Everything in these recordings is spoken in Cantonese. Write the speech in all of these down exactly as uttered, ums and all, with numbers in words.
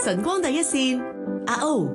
晨光第一線，阿 O。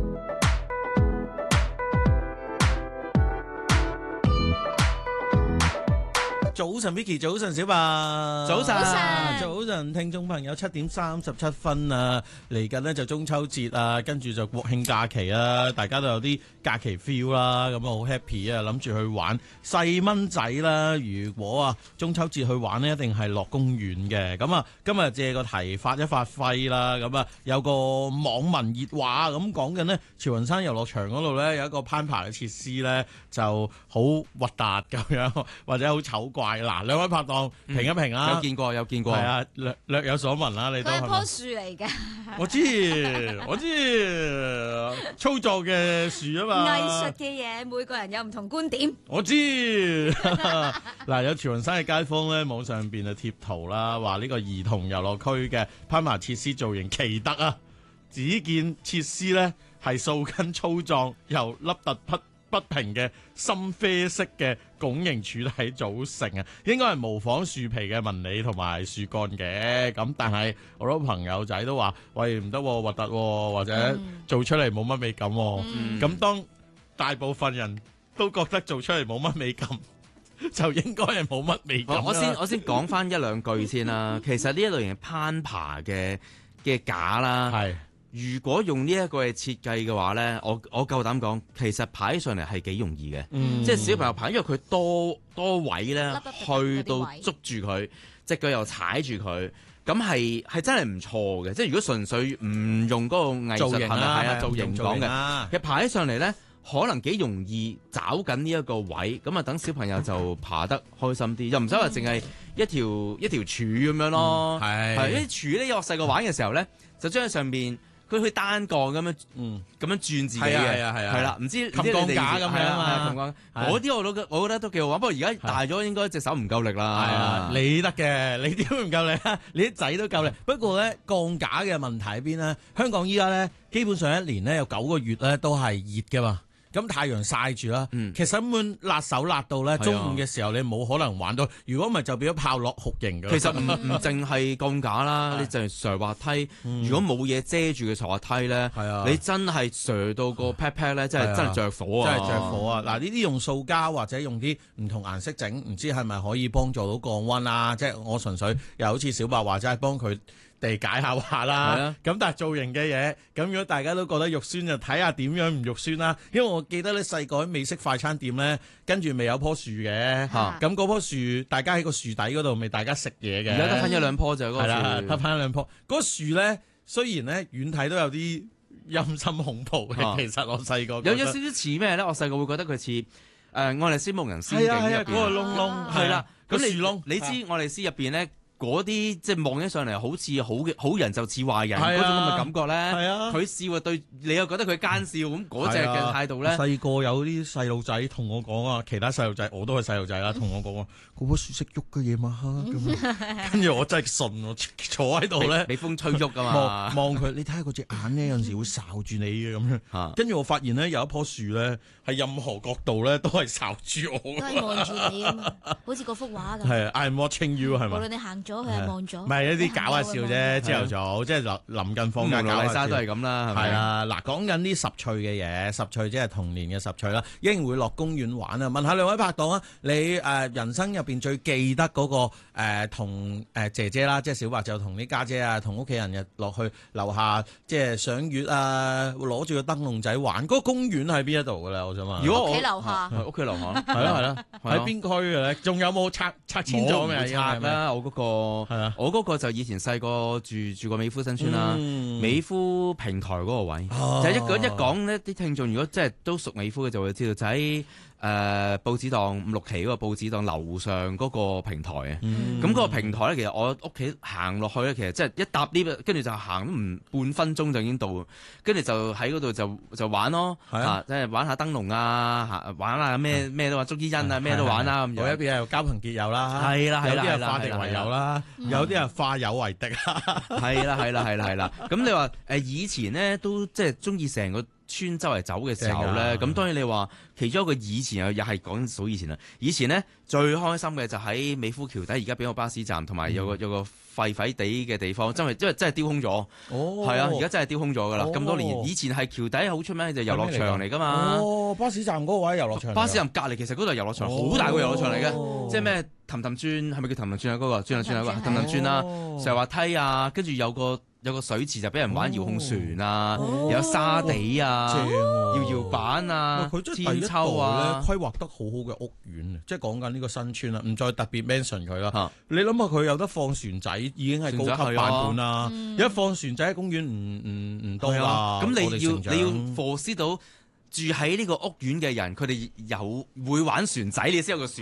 早晨 Vicky， 早晨小白， 早晨， 早晨，聽眾朋友，七點三十七分啊，嚟緊呢就中秋節啊，跟住就國慶假期啊，大家都有啲假期 feel 啦，咁啊好 happy 啊，諗住去玩細蚊仔啦。如果啊中秋節去玩呢，一定係落公園嘅。咁啊，今日借個題發一發揮啦。咁啊，有個網民熱話咁講緊呢，慈雲山遊樂場嗰度呢，有一個攀爬嘅設施呢，就好核突咁樣，或者好醜怪。嗱，兩位拍檔評一評啊、嗯！ 有見過，有見過， 係啊，略略有所聞啦。你都佢係棵樹嚟嘅， 我知我知，操作嘅樹啊嘛。 藝術嘅嘢，每個人有唔同觀點。 我知嗱，有慈雲山嘅街坊咧，網上邊啊貼圖啦，話呢個兒童遊樂區嘅攀爬設施造型奇特啊！只見設施咧係數根粗壯，由凹凸不不平嘅深啡色嘅拱形柱體組成啊，應該係模仿樹皮嘅紋理同埋樹幹嘅。咁但係好多朋友仔都話：喂，唔得，核突，或者做出嚟冇乜美感。咁、嗯、當大部分人都覺得做出嚟冇乜美感，就應該係冇乜美感。 我先我先講翻一兩句先啦。其實呢一類型攀爬嘅嘅架啦，係。如果用呢一個嘅設計嘅話咧，我我夠膽講，其實爬起上嚟係幾容易嘅，嗯、即係小朋友爬，因為佢多多位咧，去到捉住佢，隻腳又踩住佢，咁係係真係唔錯嘅。即係如果純粹唔用嗰個藝術品，係啊造型講嘅，其實爬起上嚟咧，可能幾容易找緊呢一個位，咁啊等小朋友就爬得開心啲，又唔使話淨係一條一條柱咁樣咯。係係啲柱咧，我細個玩嘅時候咧，就將喺上邊。佢去單槓咁樣，嗯，咁樣轉自己嘅，係啊係啊，係啦，唔知擒鋼架咁樣啊， 擒鋼嗰啲我都我覺得都幾好玩。不過而家大咗，應該隻手唔夠力啦。係啊， 你得嘅，你點會唔夠力啊？你啲仔都夠力。不過咧，鋼架嘅問題喺邊咧？香港依家咧，基本上一年咧有九個月咧都係熱㗎嘛。咁太陽曬住啦，嗯、其實根本辣手辣到咧，中午嘅時候你冇可能玩到。如果唔係就變咗炮烙酷刑㗎。 其實唔唔淨係鋼架啦，你就係上滑梯。嗯、如果冇嘢遮住嘅上滑梯咧，啊、你真係上到個 pat pat 咧，真係真係着火啊！ 真係着火啊！嗱，呢啲用塑膠或者用啲唔同顏色整，唔知係咪可以幫助到降溫啊？即係我純粹又好似小白話齋幫佢地解下話啦。咁、啊、但係造型嘅嘢，咁如果大家都覺得肉酸，就睇下點樣唔肉酸啦。因為我記得咧細個喺美式快餐店咧，跟住未有棵樹嘅，咁嗰棵樹大家喺個樹底嗰度，咪大家食嘢嘅。 而家得翻一兩棵就係嗰個樹，係啦， 得翻一兩棵。嗰、嗰個樹咧，雖然咧遠睇都有啲陰森恐怖嘅，啊、其實我細個有有少少似咩咧？我細個會覺得佢似誒愛麗絲夢遊仙境入邊嗰個窿窿，係啦， 咁樹窿。你知愛麗絲入邊咧？嗰啲即係望起上嚟好似好嘅好人就似壞人嗰種咁嘅感覺咧，佢笑啊對你又覺得佢奸笑咁嗰隻嘅態度咧。 細個有啲細路仔同我講啊，其他細路仔我都係細路仔啦，同我講啊，嗰棵樹識喐嘅嘢嘛咁，跟住我真係信喎，坐喺度咧， 俾風吹喐噶嘛， 望佢，你睇下嗰隻眼咧，有陣時會睄住你嘅咁樣。跟住我發現咧，有一棵樹咧，係任何角度咧都係睄住我， 都係望住你啊嘛，好似嗰幅畫咁。 係 I'm watching you 係咪？ 無論你行咗，佢係望咗。 唔係一啲搞下笑啫，朝頭早即係臨臨近放假搞下笑都係咁啦，係咪？ 係啊，嗱，講緊啲十趣嘅嘢，十趣即係童年嘅十趣啦，一定會落公園玩啊！問下兩位拍檔啊，你誒人生入邊最記得嗰個誒同誒姐姐啦，即係小白就同啲家姐啊，同屋企人日落去樓下即係賞月啊，攞住個燈籠仔玩，嗰個公園喺邊一度噶啦？我想問。 如果屋企樓下， 屋企樓下， 係啦係啦，喺邊區嘅咧？仲有冇拆拆遷咗未？ 拆啦，我嗰個。我嗰個就以前細個住住過美孚新村啦，嗯、美孚平台嗰個位，哦、就一講一講呢啲聽眾如果即係都熟美孚嘅就會知道，就喺誒報紙檔五六期嗰個報紙檔樓上嗰個平台啊。咁嗰、嗯、個平台咧，其實我屋企行落去咧，其實即係一搭 lift，跟住就行唔半分鐘就已經到，跟住就喺嗰度就就玩咯，即係、啊啊、玩下燈籠啊，玩下咩咩都玩，捉伊人啊，咩都玩啦。咁有一邊係交朋結友啦， 係啦係啦， 有啲係化敵為友啦，有啲係化友為敵啊， 係啦係啦係啦係啦。咁你話誒以前咧都即係中意成個村周圍走嘅時候咧，咁當然你話其中一個以前又又係講數以前啦。以前咧最開心嘅就喺美孚橋底，而家俾我巴士站，同埋有個有個廢廢地嘅地方，真係因為真係丟空咗。 哦， 係啊，而家真係丟空咗噶啦，咁、 哦、 多年。以前係橋底好出名就遊樂場嚟噶嘛。 哦，巴士站嗰個位遊樂場。 巴士站隔離其實嗰度係遊樂場，好、哦、大個遊樂場嚟嘅，哦、即係咩氹氹轉係咪叫氹氹轉啊？嗰、那個轉下轉下嗰個氹氹轉啦，上滑梯啊，跟住有個。有個水池就俾人玩遙控船啊， 哦、 有沙地啊， 正啊搖搖板啊， 佢真係第一代啊， 規劃得好好嘅屋苑，即係講緊呢個新村啦，唔再特別 mention 佢啦。 啊、 你諗下佢有得放船仔，已經係高級版本啦。 啊嗯、有得放船仔喺公園唔唔唔多啦。 咁、啊、你要你要 force 到住喺呢個屋苑嘅人，佢哋有會玩船仔，你先有個船